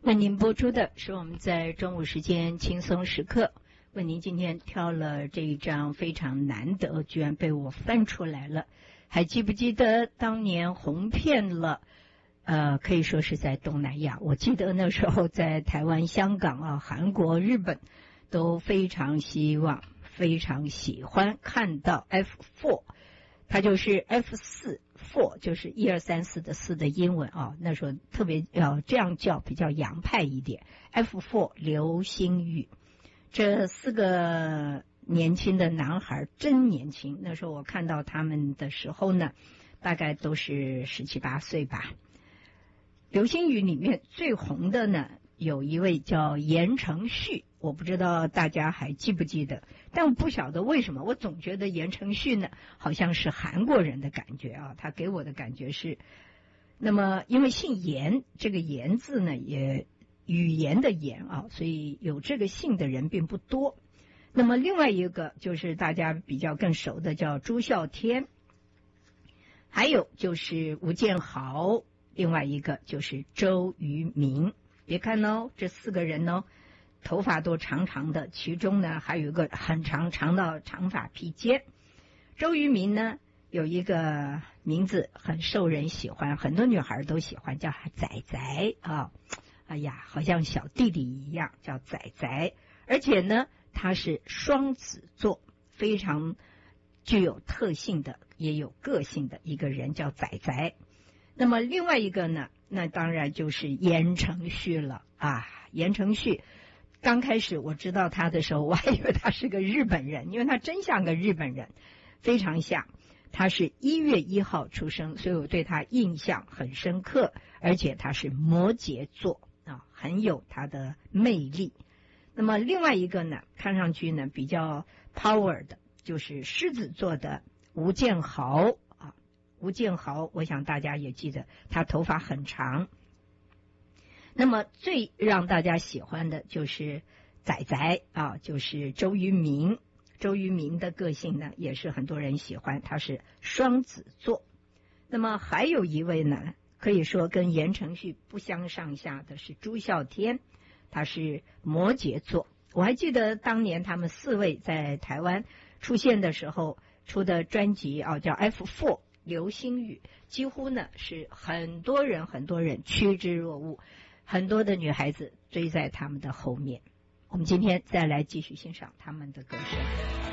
为您播出的是我们在中午时间轻松时刻，为您今天挑了这一张非常难得，居然被我翻出来了。还记不记得当年红遍了可以说是在东南亚，我记得那时候在台湾、香港韩国、日本都非常喜欢看到 F4， 它就是 F4 4就是1、2、3、4的4的英文那时候特别要这样叫，比较洋派一点。F4 流星雨，这4个年轻的男孩真年轻，那时候我看到他们的时候呢，大概都是17、18岁吧。流星雨里面最红的呢，有一位叫言承旭，我不知道大家还记不记得，但我不晓得为什么，我总觉得言承旭呢好像是韩国人的感觉他给我的感觉是，那么因为姓言，这个言字呢也语言的言所以有这个姓的人并不多。那么另外一个就是大家比较更熟的叫朱孝天，还有就是吴建豪，另外一个就是周渝民。别看这4个人头发都长长的，其中呢还有一个很长到长发披肩。周渝民呢有一个名字很受人喜欢，很多女孩都喜欢，叫他仔仔哎呀，好像小弟弟一样，叫仔仔。而且呢他是双子座，非常具有特性的也有个性的一个人，叫仔仔。那么另外一个呢，那当然就是言承旭了言承旭刚开始我知道他的时候，我还以为他是个日本人，因为他真像个日本人，非常像。他是1月1号出生，所以我对他印象很深刻，而且他是摩羯座很有他的魅力。那么另外一个呢，看上去呢比较 power 的，就是狮子座的吴建豪吴建豪，我想大家也记得，他头发很长。那么最让大家喜欢的就是仔仔就是周渝民。周渝民的个性呢也是很多人喜欢，他是双子座。那么还有一位呢，可以说跟言承旭不相上下的是朱孝天，他是摩羯座。我还记得当年他们4位在台湾出现的时候出的专辑叫 F4流星雨，几乎呢是很多人趋之若鹜，很多的女孩子追在他们的后面。我们今天再来继续欣赏他们的歌声。